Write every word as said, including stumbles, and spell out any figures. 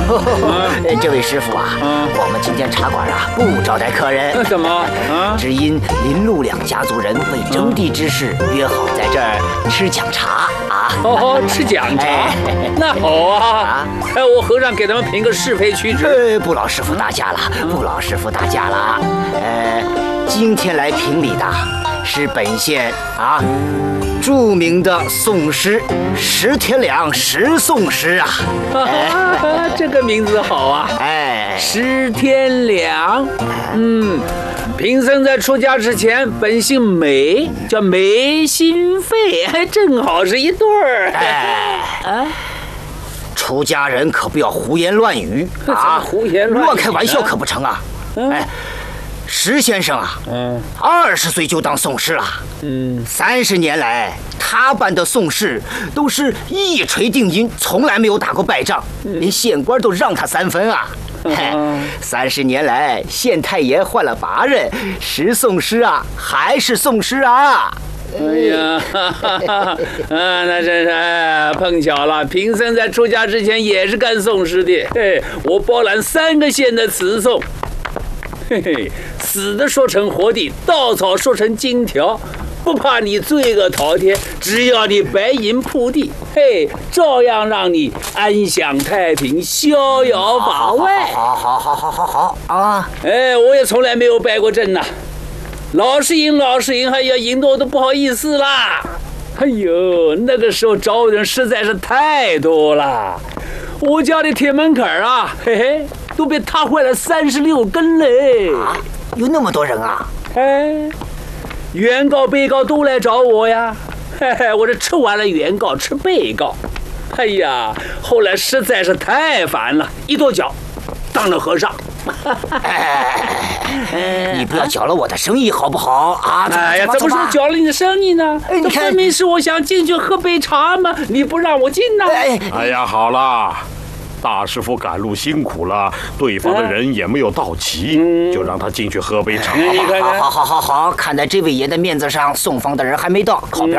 这位师傅啊，我们今天茶馆啊不招待客人。 怎么？啊， 只因林陆两家族人为征地之事约好在这儿吃讲茶啊。 哦，吃讲茶，那好啊。哎，我和尚给他们评个是非曲直。 呃，不劳师傅大驾了，不劳师傅大驾了。呃，今天来评理的是本县啊著名的宋诗石天良石宋诗啊。 啊，这个名字好啊！ 哎， 石天良，嗯，贫僧在出家之前本姓梅，叫梅心肺，还正好是一对儿。 哎， 啊， 出家人可不要胡言乱语啊！ 胡言乱语， 乱开玩笑可不成啊！哎。石先生啊，嗯，二十岁就当宋师了，嗯，三十年来他办的宋事都是一锤定音，从来没有打过败仗，连县官都让他三分啊。嘿，三十年来县太爷换了八任，石宋师啊还是宋师啊。 哎呀，哈哈哈啊，那真是哎碰巧了。贫僧在出家之前也是干宋师的，嘿，我包揽三个县的词颂。嘿嘿，死的说成活的，稻草说成金条，不怕你罪恶滔天，只要你白银铺地，嘿，照样让你安享太平，逍遥法外。 好好好好好好啊！ 哎，我也从来没有败过阵呐，老是赢，老是赢，还要赢得我都不好意思啦。哎呦，那个时候找我的人实在是太多了，我家的铁门槛啊，嘿嘿。都被踏坏了三十六根嘞！ 啊，有那么多人啊！ 哎，原告、被告都来找我呀！嘿嘿，我这吃完了原告，吃被告。哎呀，后来实在是太烦了，一跺脚，当了和尚。 哎，你不要搅了我的生意好不好啊？ 哎呀，怎么说搅了你的生意呢？ 哎，你看， 分明是我想进去喝杯茶嘛，你不让我进呢？ 哎，哎呀，好了。大师傅赶路辛苦了，对方的人也没有到齐，嗯、就让他进去喝杯茶吧。 好好好好好，看在这位爷的面子上，送房的人还没到，靠边。